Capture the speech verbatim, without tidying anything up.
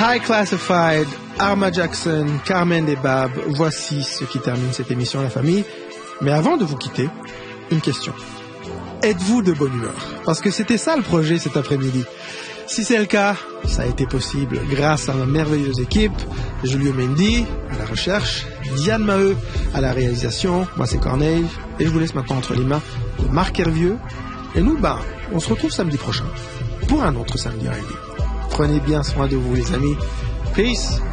High Classified, Arma Jackson, Carmen Debab, voici ce qui termine cette émission La Famille. Mais avant de vous quitter, une question. Êtes-vous de bonne humeur? Parce que c'était ça le projet cet après-midi. Si c'est le cas, ça a été possible grâce à ma merveilleuse équipe, Julio Mendy à la recherche, Diane Maheu à la réalisation, moi c'est Corneille, et je vous laisse maintenant entre les mains de Marc Hervieux. Et nous, bah, on se retrouve samedi prochain pour un autre Samedi R and B. Prenez bien soin de vous les amis. Peace!